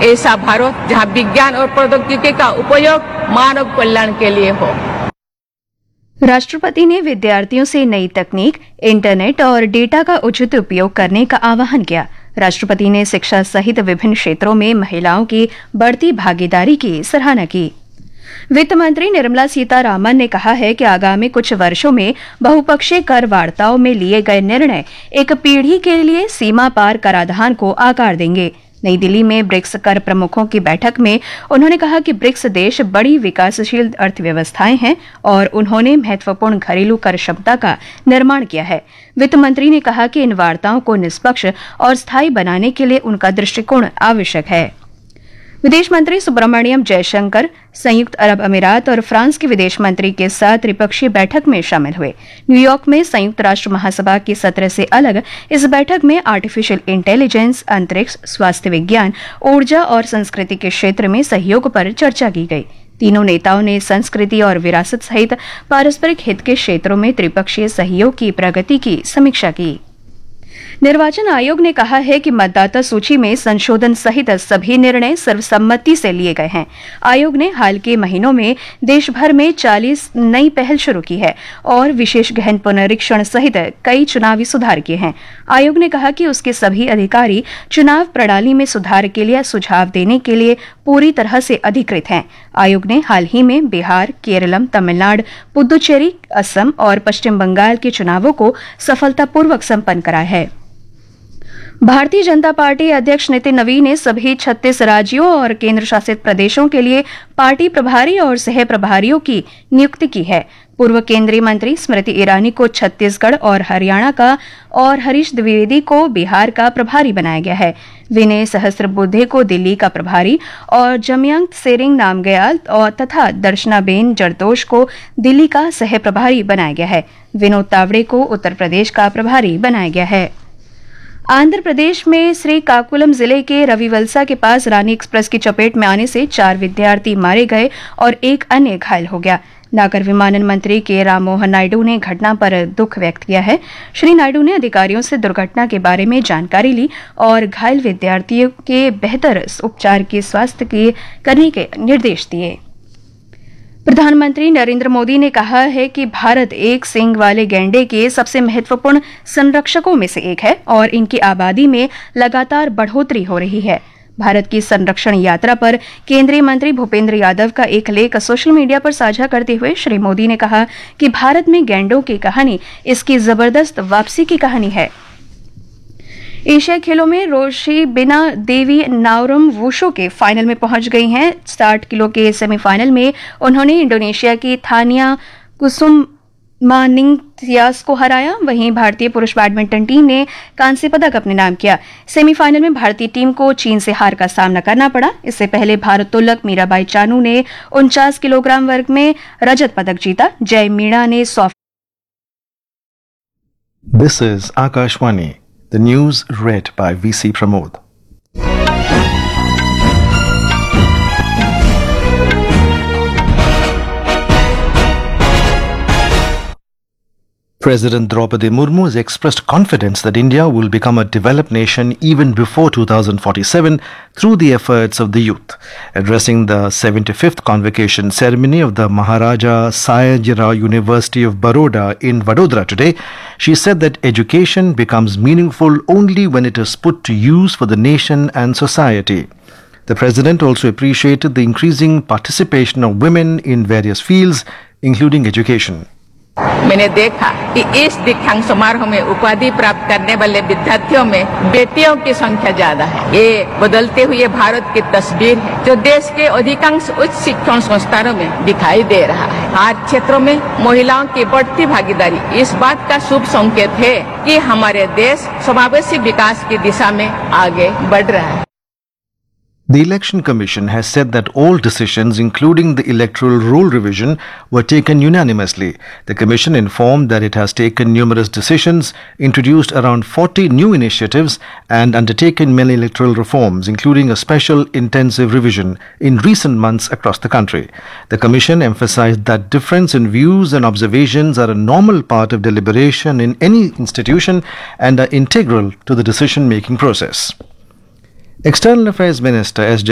ऐसा भारत जहां विज्ञान और प्रौद्योगिकी का उपयोग मानव कल्याण के लिए हो। राष्ट्रपति ने विद्यार्थियों से नई तकनीक, इंटरनेट और डेटा का उचित उपयोग करने का आह्वान किया। राष्ट्रपति ने शिक्षा सहित विभिन्न क्षेत्रों में महिलाओं की बढ़ती भागीदारी की सराहना की। वित्त मंत्री निर्मला सीतारामन ने कहा है कि आगामी कुछ वर्षों में बहुपक्षीय कर वार्ताओं में लिए गए निर्णय एक पीढ़ी के लिए सीमा पार कराधान को आकार देंगे। नई दिल्ली में ब्रिक्स कर प्रमुखों की बैठक में उन्होंने कहा कि ब्रिक्स देश बड़ी विकासशील अर्थव्यवस्थाएं हैं और उन्होंने महत्वपूर्ण घरेलू कर क्षमता का निर्माण किया है। वित्त मंत्री ने कहा कि इन वार्ताओं को निष्पक्ष और स्थायी बनाने के लिए उनका दृष्टिकोण आवश्यक है। विदेश मंत्री सुब्रमण्यम जयशंकर संयुक्त अरब अमीरात और फ्रांस के विदेश मंत्री के साथ त्रिपक्षीय बैठक में शामिल हुए। न्यूयॉर्क में संयुक्त राष्ट्र महासभा के सत्र से अलग इस बैठक में आर्टिफिशियल इंटेलिजेंस, अंतरिक्ष, स्वास्थ्य विज्ञान, ऊर्जा और संस्कृति के क्षेत्र में सहयोग पर चर्चा की गई। तीनों नेताओं ने संस्कृति और विरासत सहित पारस्परिक हित के क्षेत्रों में त्रिपक्षीय सहयोग की प्रगति की समीक्षा की। निर्वाचन आयोग ने कहा है कि मतदाता सूची में संशोधन सहित सभी निर्णय सर्वसम्मति से लिए गए हैं। आयोग ने हाल के महीनों में देश भर में 40 नई पहल शुरू की है और विशेष गहन पुनरीक्षण सहित कई चुनावी सुधार किए हैं। आयोग ने कहा कि उसके सभी अधिकारी चुनाव प्रणाली में सुधार के लिए सुझाव देने के लिए पूरी तरह से अधिकृत हैं। आयोग ने हाल ही में बिहार, केरलम, तमिलनाडु, पुदुचेरी, असम और पश्चिम बंगाल के चुनावों को सफलतापूर्वक संपन्न कराया है। भारतीय जनता पार्टी अध्यक्ष नितिन नवीन ने सभी 36 राज्यों और केंद्र शासित प्रदेशों के लिए पार्टी प्रभारी और सह प्रभारियों की नियुक्ति की है। पूर्व केंद्रीय मंत्री स्मृति ईरानी को छत्तीसगढ़ और हरियाणा का और हरीश द्विवेदी को बिहार का प्रभारी बनाया गया है। विनय सहस्त्रबुद्धे को दिल्ली का प्रभारी और जमयांग सेरिंग नामग्याल और तथा दर्शनाबेन जरदोश को दिल्ली का सह प्रभारी बनाया गया है। विनोद तावड़े को उत्तर प्रदेश का प्रभारी बनाया गया है। आंध्र प्रदेश में श्रीकाकुलम जिले के रविवलसा के पास रानी एक्सप्रेस की चपेट में आने से 4 विद्यार्थी मारे गए और एक अन्य घायल हो गया। नागर विमानन मंत्री के राममोहन नायडू ने घटना पर दुख व्यक्त किया है। श्री नायडू ने अधिकारियों से दुर्घटना के बारे में जानकारी ली और घायल विद्यार्थियों के बेहतर उपचार के स्वास्थ्य के करने के निर्देश दिए। प्रधानमंत्री नरेंद्र मोदी ने कहा है कि भारत एक सींग वाले गैंडे के सबसे महत्वपूर्ण संरक्षकों में से एक है और इनकी आबादी में लगातार बढ़ोतरी हो रही है। भारत की संरक्षण यात्रा पर केंद्रीय मंत्री भूपेंद्र यादव का एक लेख सोशल मीडिया पर साझा करते हुए श्री मोदी ने कहा कि भारत में गैंडों की कहानी इसकी जबरदस्त वापसी की कहानी है। एशियाई खेलों में रोशी बिना देवी नावरम वुशु के फाइनल में पहुंच गई हैं। 60 किलो के सेमीफाइनल में उन्होंने इंडोनेशिया की थानिया कुसुमानिंगथियास को हराया। वहीं भारतीय पुरुष बैडमिंटन टीम ने कांस्य पदक अपने नाम किया। सेमीफाइनल में भारतीय टीम को चीन से हार का सामना करना पड़ा। इससे पहले भारोत्तोलक मीराबाई चानू ने 49 किलोग्राम वर्ग में रजत पदक जीता। जय मीणा ने This is Akashwani. The news read by VC Pramod. President Draupadi Murmu has expressed confidence that India will become a developed nation even before 2047 through the efforts of the youth. Addressing the 75th convocation ceremony of the Maharaja Sayajirao University of Baroda in Vadodara today, she said that education becomes meaningful only when it is put to use for the nation and society. The President also appreciated the increasing participation of women in various fields, including education. मैंने देखा कि इस दीक्षांत समारोह में उपाधि प्राप्त करने वाले विद्यार्थियों में बेटियों की संख्या ज्यादा है। ये बदलते हुए भारत की तस्वीर है जो देश के अधिकांश उच्च शिक्षण संस्थानों में दिखाई दे रहा है। हर क्षेत्रों में महिलाओं की बढ़ती भागीदारी इस बात का शुभ संकेत है कि हमारे देश समावेशी विकास की दिशा में आगे बढ़ रहा है। The Election Commission has said that all decisions, including the electoral roll revision, were taken unanimously. The Commission informed that it has taken numerous decisions, introduced around 40 new initiatives, and undertaken many electoral reforms, including a special intensive revision in recent months across the country. The Commission emphasized that difference in views and observations are a normal part of deliberation in any institution and are integral to the decision-making process. External Affairs Minister S.